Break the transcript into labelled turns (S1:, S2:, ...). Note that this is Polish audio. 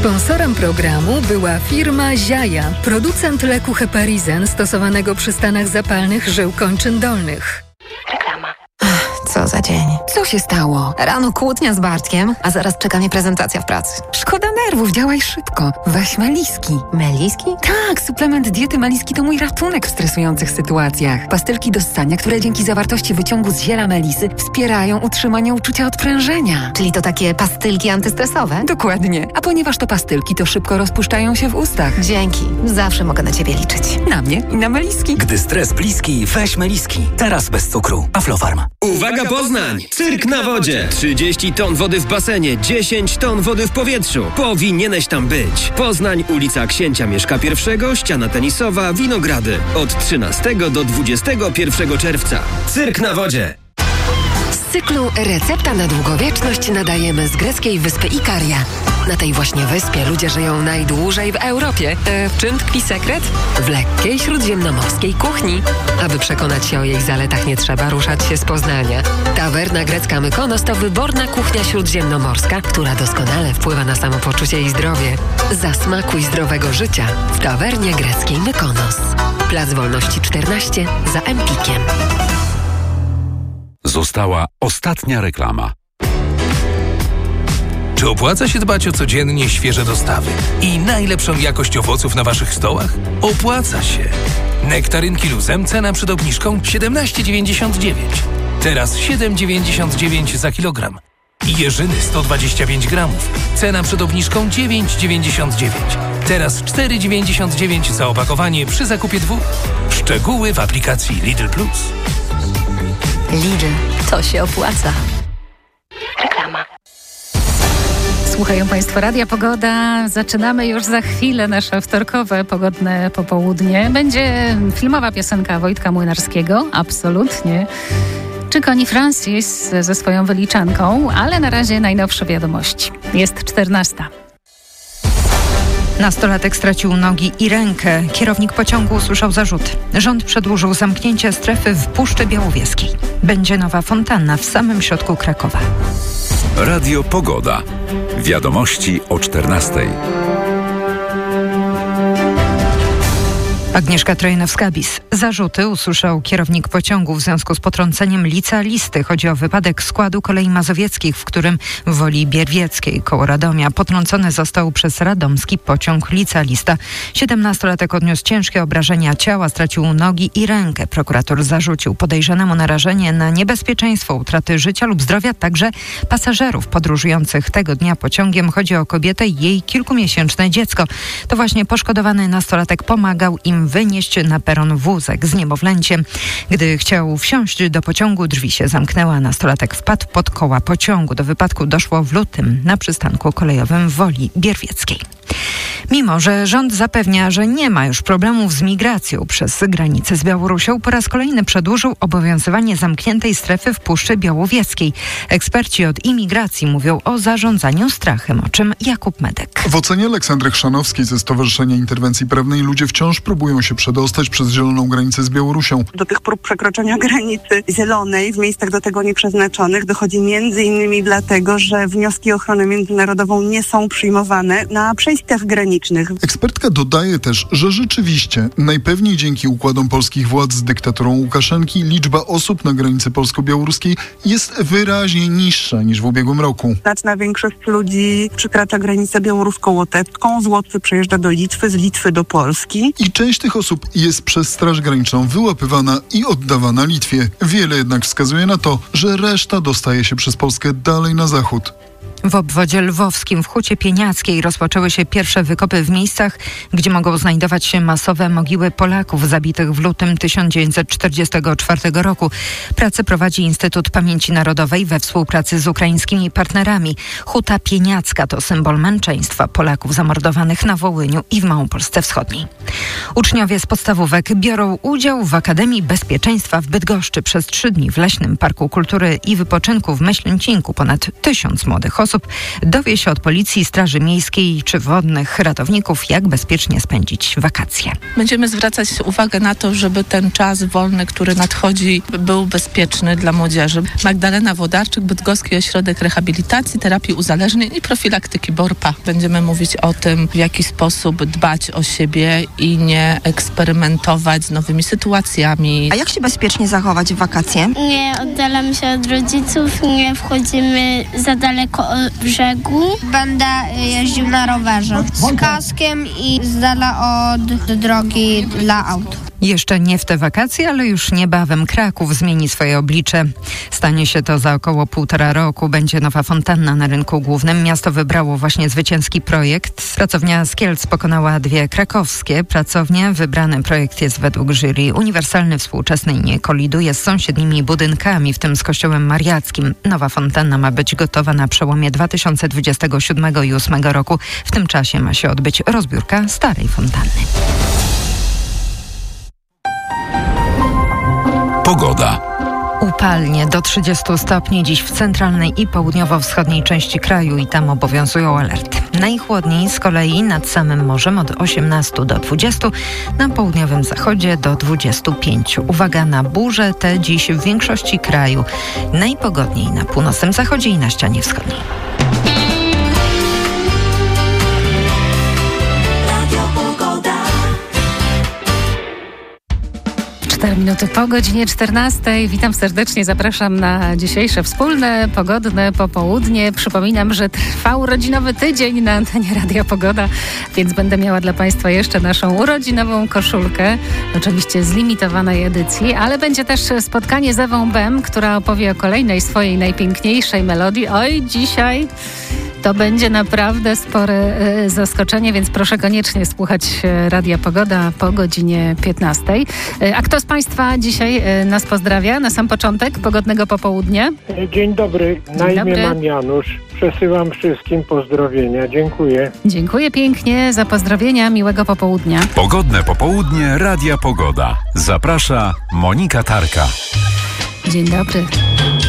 S1: Sponsorem programu była firma Ziaja, producent leku Heparizen stosowanego przy stanach zapalnych żył kończyn dolnych.
S2: Reklama. Co za dzień. Co się stało? Rano kłótnia z Bartkiem, a zaraz czeka mnie prezentacja w pracy. Szkoda nerwów, działaj szybko. Weź Meliski. Meliski? Tak, suplement diety Meliski to mój ratunek w stresujących sytuacjach. Pastylki do ssania, które dzięki zawartości wyciągu z ziela melisy wspierają utrzymanie uczucia odprężenia. Czyli to takie pastylki antystresowe? Dokładnie. A ponieważ to pastylki, to szybko rozpuszczają się w ustach. Dzięki. Zawsze mogę na Ciebie liczyć. Na mnie i na Meliski.
S3: Gdy stres bliski, weź Meliski. Teraz bez cukru. Aflofarm.
S4: Uwaga Poznań! Cyrk na wodzie! 30 ton wody w basenie, 10 ton wody w powietrzu. Powinieneś tam być. Poznań, ulica Księcia Mieszka I, ściana tenisowa, Winogrady. Od 13 do 21 czerwca. Cyrk na wodzie!
S2: Z cyklu Recepta na długowieczność nadajemy z greckiej wyspy Ikaria. Na tej właśnie wyspie ludzie żyją najdłużej w Europie. W czym tkwi sekret? W lekkiej śródziemnomorskiej kuchni. Aby przekonać się o jej zaletach, nie trzeba ruszać się z Poznania. Tawerna grecka Mykonos to wyborna kuchnia śródziemnomorska, która doskonale wpływa na samopoczucie i zdrowie. Zasmakuj zdrowego życia w tawernie greckiej Mykonos. Plac Wolności 14 za Empikiem.
S5: Została ostatnia reklama.
S6: Czy opłaca się dbać o codziennie świeże dostawy i najlepszą jakość owoców na Waszych stołach? Opłaca się! Nektarynki Luzem, cena przed obniżką 17,99. Teraz 7,99 za kilogram. I jeżyny 125 gramów. Cena przed obniżką 9,99. Teraz 4,99 za opakowanie przy zakupie 2. Szczegóły w aplikacji Lidl Plus.
S2: Lidl, to się opłaca. Reklama.
S7: Słuchają Państwo Radia Pogoda. Zaczynamy już za chwilę nasze wtorkowe pogodne popołudnie. Będzie filmowa piosenka Wojtka Młynarskiego, absolutnie. Czy Connie Francis ze swoją wyliczanką, ale na razie najnowsze wiadomości. Jest 14.
S8: Nastolatek stracił nogi i rękę. Kierownik pociągu usłyszał zarzuty. Rząd przedłużył zamknięcie strefy w Puszczy Białowieskiej. Będzie nowa fontanna w samym środku Krakowa.
S5: Radio Pogoda. Wiadomości o 14:00.
S8: Agnieszka Trojanowska-Bis. Zarzuty usłyszał kierownik pociągu w związku z potrąceniem licealisty. Chodzi o wypadek składu kolei mazowieckich, w którym w Woli Bierwieckiej koło Radomia potrącony został przez radomski pociąg licealista. 17-latek odniósł ciężkie obrażenia ciała, stracił nogi i rękę. Prokurator zarzucił podejrzanemu narażenie na niebezpieczeństwo utraty życia lub zdrowia także pasażerów podróżujących tego dnia pociągiem. Chodzi o kobietę i jej kilkumiesięczne dziecko. To właśnie poszkodowany nastolatek pomagał im wynieść na peron wózek z niemowlęciem. Gdy chciał wsiąść do pociągu, drzwi się zamknęły, a nastolatek wpadł pod koła pociągu. Do wypadku doszło w lutym na przystanku kolejowym w Woli Bierwieckiej. Mimo że rząd zapewnia, że nie ma już problemów z migracją przez granicę z Białorusią, po raz kolejny przedłużył obowiązywanie zamkniętej strefy w Puszczy Białowieskiej. Eksperci od imigracji mówią o zarządzaniu strachem, o czym Jakub Medek.
S9: W ocenie Aleksandry Chrzanowskiej ze Stowarzyszenia Interwencji Prawnej ludzie wciąż próbują się przedostać przez zieloną granicę z Białorusią.
S10: Do tych prób przekroczenia granicy zielonej w miejscach do tego nieprzeznaczonych dochodzi m.in. dlatego, że wnioski o ochronę międzynarodową nie są przyjmowane na przejściach granicznych.
S9: Ekspertka dodaje też, że rzeczywiście najpewniej dzięki układom polskich władz z dyktaturą Łukaszenki liczba osób na granicy polsko-białoruskiej jest wyraźnie niższa niż w ubiegłym roku.
S10: Znaczna większość ludzi przekracza granicę białorusko-łotewską, z Łotwy przejeżdża do Litwy, z Litwy do Polski.
S9: I część tych osób jest przez Straż Graniczną wyłapywana i oddawana Litwie. Wiele jednak wskazuje na to, że reszta dostaje się przez Polskę dalej na zachód.
S8: W obwodzie lwowskim w Hucie Pieniackiej rozpoczęły się pierwsze wykopy w miejscach, gdzie mogą znajdować się masowe mogiły Polaków zabitych w lutym 1944 roku. Pracę prowadzi Instytut Pamięci Narodowej we współpracy z ukraińskimi partnerami. Huta Pieniacka to symbol męczeństwa Polaków zamordowanych na Wołyniu i w Małopolsce Wschodniej. Uczniowie z podstawówek biorą udział w Akademii Bezpieczeństwa w Bydgoszczy przez 3 dni w Leśnym Parku Kultury i Wypoczynku w Myślęcinku. Ponad 1000 młodych osób osób dowie się od policji, straży miejskiej czy wodnych ratowników, jak bezpiecznie spędzić wakacje.
S11: Będziemy zwracać uwagę na to, żeby ten czas wolny, który nadchodzi, był bezpieczny dla młodzieży. Magdalena Włodarczyk, Bydgoski Ośrodek Rehabilitacji, Terapii Uzależnień i Profilaktyki BORPA. Będziemy mówić o tym, w jaki sposób dbać o siebie i nie eksperymentować z nowymi sytuacjami.
S12: A jak się bezpiecznie zachować w wakacje?
S13: Nie oddalamy się od rodziców, nie wchodzimy za daleko od brzegu.
S14: Będę jeździł na rowerze z kaskiem i z dala od drogi dla aut.
S8: Jeszcze nie w te wakacje, ale już niebawem Kraków zmieni swoje oblicze. Stanie się to za około 1,5 roku. Będzie nowa fontanna na rynku głównym. Miasto wybrało właśnie zwycięski projekt. Pracownia z Kielc pokonała 2 krakowskie pracownie. Wybrany projekt jest według jury uniwersalny, współczesny i nie koliduje z sąsiednimi budynkami, w tym z kościołem mariackim. Nowa fontanna ma być gotowa na przełomie 2027 i 2028 roku. W tym czasie ma się odbyć rozbiórka starej fontanny.
S5: Pogoda.
S8: Upalnie do 30 stopni dziś w centralnej i południowo-wschodniej części kraju i tam obowiązują alerty. Najchłodniej z kolei nad samym morzem od 18 do 20, na południowym zachodzie do 25. Uwaga na burze te dziś w większości kraju. Najpogodniej na północnym zachodzie i na ścianie wschodniej.
S7: 4 minuty po godzinie 14. Witam serdecznie, zapraszam na dzisiejsze wspólne, pogodne popołudnie. Przypominam, że trwa urodzinowy tydzień na antenie Radia Pogoda, więc będę miała dla Państwa jeszcze naszą urodzinową koszulkę, oczywiście z limitowanej edycji, ale będzie też spotkanie z Ewą Bem, która opowie o kolejnej swojej najpiękniejszej melodii. Oj, dzisiaj to będzie naprawdę spore zaskoczenie, więc proszę koniecznie słuchać Radia Pogoda po godzinie 15. A kto z Państwa dzisiaj nas pozdrawia na sam początek pogodnego popołudnia?
S15: Dzień dobry, na imię mam Janusz. Przesyłam wszystkim pozdrowienia. Dziękuję.
S7: Dziękuję pięknie za pozdrowienia. Miłego popołudnia.
S5: Pogodne popołudnie Radia Pogoda. Zaprasza Monika Tarka.
S7: Dzień dobry.